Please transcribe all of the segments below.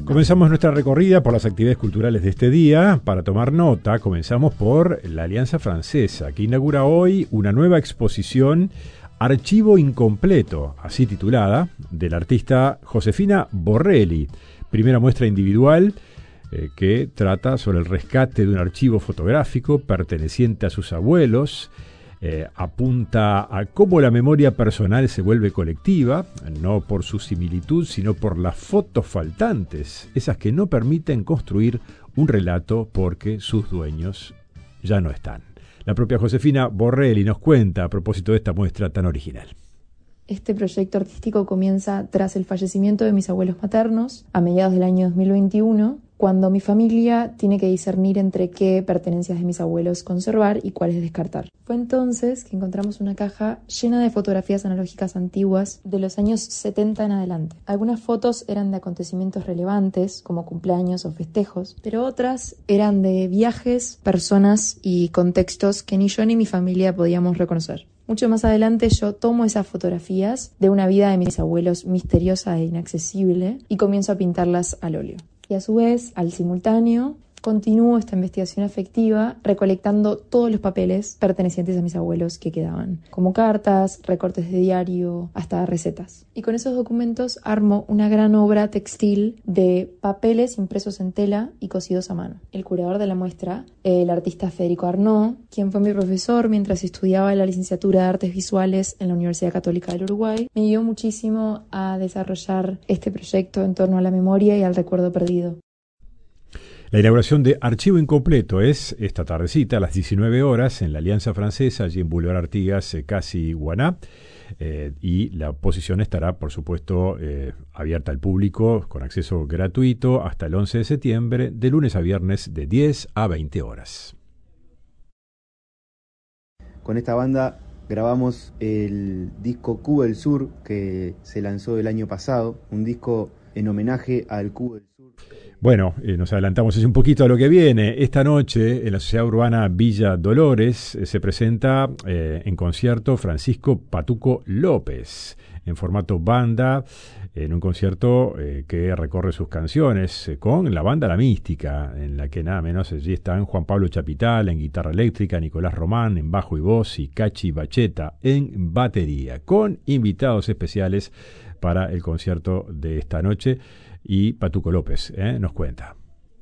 Comenzamos nuestra recorrida por las actividades culturales de este día. Para tomar nota, comenzamos por la Alianza Francesa, que inaugura hoy una nueva exposición Archivo Incompleto, así titulada, del artista Josefina Borrelli. Primera muestra individual que trata sobre el rescate de un archivo fotográfico perteneciente a sus abuelos. Apunta a cómo la memoria personal se vuelve colectiva, no por su similitud, sino por las fotos faltantes, esas que no permiten construir un relato porque sus dueños ya no están. La propia Josefina Borrelli nos cuenta a propósito de esta muestra tan original. Este proyecto artístico comienza tras el fallecimiento de mis abuelos maternos, a mediados del año 2021, cuando mi familia tiene que discernir entre qué pertenencias de mis abuelos conservar y cuáles descartar. Fue entonces que encontramos una caja llena de fotografías analógicas antiguas de los años 70 en adelante. Algunas fotos eran de acontecimientos relevantes, como cumpleaños o festejos, pero otras eran de viajes, personas y contextos que ni yo ni mi familia podíamos reconocer. Mucho más adelante yo tomo esas fotografías de una vida de mis abuelos misteriosa e inaccesible y comienzo a pintarlas al óleo. Y a su vez, al simultáneo, continúo esta investigación afectiva recolectando todos los papeles pertenecientes a mis abuelos que quedaban, como cartas, recortes de diario, hasta recetas. Y con esos documentos armo una gran obra textil de papeles impresos en tela y cosidos a mano. El curador de la muestra, el artista Federico Arnaud, quien fue mi profesor mientras estudiaba la licenciatura de Artes Visuales en la Universidad Católica del Uruguay, me ayudó muchísimo a desarrollar este proyecto en torno a la memoria y al recuerdo perdido. La inauguración de Archivo Incompleto es esta tardecita a las 19 horas en la Alianza Francesa, allí en Boulevard Artigas, casi Guaná. Y la exposición estará, por supuesto, abierta al público con acceso gratuito hasta el 11 de septiembre, de lunes a viernes de 10 a 20 horas. Con esta banda grabamos el disco Cubo del Sur, que se lanzó el año pasado, un disco en homenaje al Cubo del Sur. Bueno, nos adelantamos un poquito a lo que viene. Esta noche en la Sociedad Urbana Villa Dolores se presenta en concierto Francisco Patuco López, en formato banda, en un concierto que recorre sus canciones con la banda La Mística, en la que nada menos allí están Juan Pablo Chapital en guitarra eléctrica, Nicolás Román en bajo y voz y Cachi Bacheta en batería, con invitados especiales para el concierto de esta noche. Y Patuco López nos cuenta.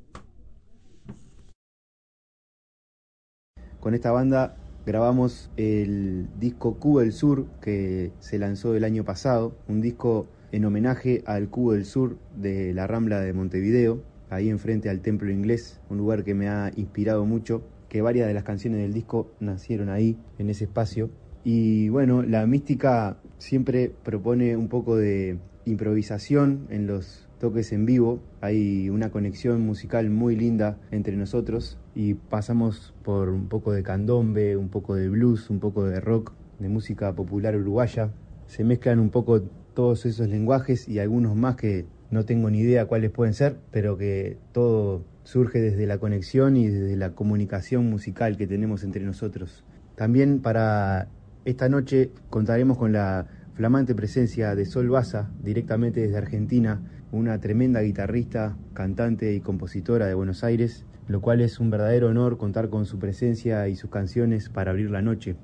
Con esta banda grabamos el disco Cubo del Sur, que se lanzó el año pasado, un disco en homenaje al Cubo del Sur de la Rambla de Montevideo, ahí enfrente al Templo Inglés, un lugar que me ha inspirado mucho, que varias de las canciones del disco nacieron ahí, en ese espacio. Y bueno, La Mística siempre propone un poco de improvisación en los toques en vivo. Hay una conexión musical muy linda entre nosotros y pasamos por un poco de candombe, un poco de blues, un poco de rock, de música popular uruguaya. Se mezclan un poco todos esos lenguajes y algunos más que no tengo ni idea cuáles pueden ser, pero que todo surge desde la conexión y desde la comunicación musical que tenemos entre nosotros. También para esta noche contaremos con la flamante presencia de Sol Baza, directamente desde Argentina, una tremenda guitarrista, cantante y compositora de Buenos Aires, lo cual es un verdadero honor contar con su presencia y sus canciones para abrir la noche.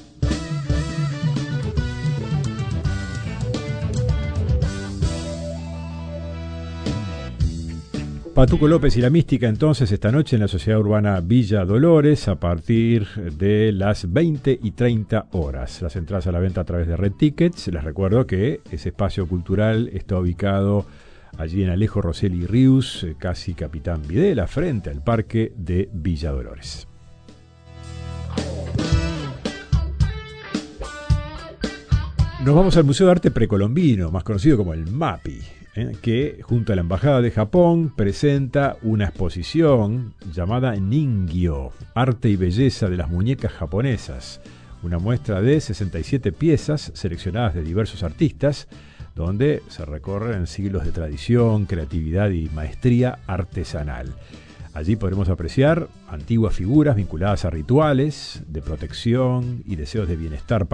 Patuco López y La Mística entonces esta noche en la Sociedad Urbana Villa Dolores a partir de las 20 y 30 horas. Las entradas a la venta a través de Red Tickets. Les recuerdo que ese espacio cultural está ubicado allí en Alejo Rosselli Rius, casi Capitán Videla, frente al parque de Villa Dolores. Nos vamos al Museo de Arte Precolombino, más conocido como el MAPI, que junto a la Embajada de Japón presenta una exposición llamada Ningyo, Arte y Belleza de las Muñecas Japonesas, una muestra de 67 piezas seleccionadas de diversos artistas, donde se recorren siglos de tradición, creatividad y maestría artesanal. Allí podremos apreciar antiguas figuras vinculadas a rituales de protección y deseos de bienestar